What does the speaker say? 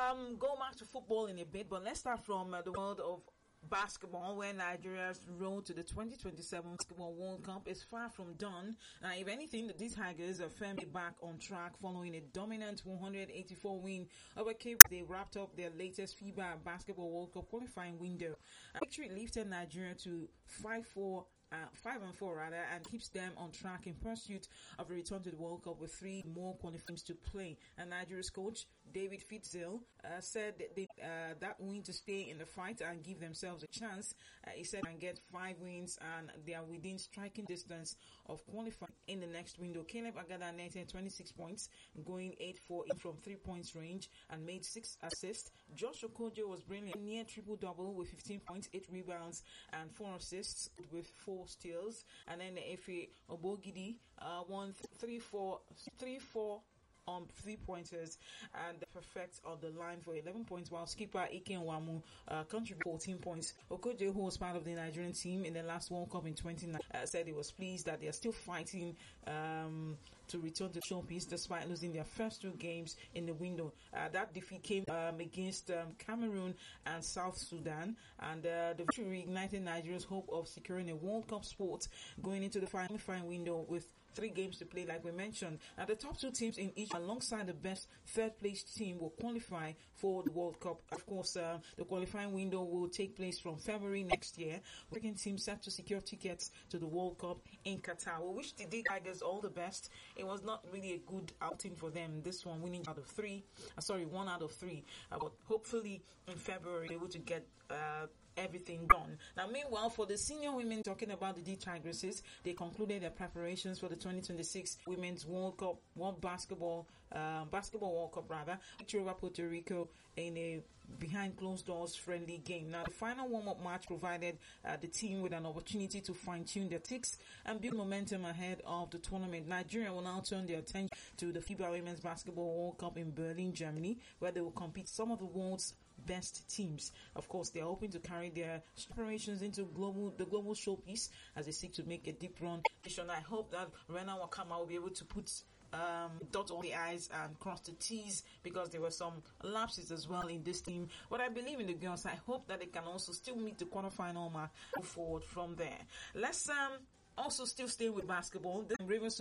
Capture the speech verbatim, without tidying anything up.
um, go back to football in a bit, but let's start from uh, the world of basketball, where Nigeria's road to the twenty twenty-seven Basketball World Cup is far from done. Now, if anything, the Tigers are firmly back on track following a dominant one eighty-four win over Cape. They wrapped up their latest FIBA Basketball World Cup qualifying window. A victory lifted Nigeria to five four. Uh, five and four rather, and keeps them on track in pursuit of a return to the World Cup with three more qualifiers to play. And Nigeria's coach David Fitzgerald uh, said that they uh, that win to stay in the fight and give themselves a chance. Uh, he said and get five wins and they are within striking distance of qualifying in the next window. Caleb Agada netted twenty-six points, going eight four from three points range and made six assists. Josh Okojo was brilliant, near triple double with fifteen points, eight rebounds and four assists with four steals. And then Efe Obogidi uh, won three four three four on three pointers and perfect on the line for eleven points, while skipper Ike Nwamu uh, contributed fourteen points. Okoje, who was part of the Nigerian team in the last World Cup in twenty nineteen, uh, said he was pleased that they are still fighting um, to return to the showpiece despite losing their first two games in the window. Uh, that defeat came um, against um, Cameroon and South Sudan, and uh, the victory reignited Nigeria's hope of securing a World Cup spot going into the final final window with three games to play, like we mentioned. Now, the top two teams in each, alongside the best third-place team, will qualify for the World Cup. Of course, uh, the qualifying window will take place from February next year. Working teams set to secure tickets to the World Cup in Qatar. We wish the D Tigers all the best. It was not really a good outing for them. This one winning out of three, uh, sorry, one out of three. Uh, but hopefully in February, they're able to get uh, everything done. Now, meanwhile, for the senior women, talking about the D Tigresses, they concluded their preparations for the twenty twenty-six Women's World Cup, World Basketball, uh, Basketball World Cup rather, victory over Puerto Rico in a behind closed doors friendly game. Now, the final warm-up match provided uh, the team with an opportunity to fine-tune their ticks and build momentum ahead of the tournament. Nigeria will now turn their attention to the FIBA Women's Basketball World Cup in Berlin, Germany, where they will compete some of the world's best teams. Of course, they are hoping to carry their preparations into global the global showpiece as they seek to make a deep run. I hope that Rena Wakama will be able to put um, dot all the I's and cross the T's, because there were some lapses as well in this team. But I believe in the girls. I hope that they can also still meet the quarterfinal mark, move forward from there. Let's um also still stay with basketball. The Ravens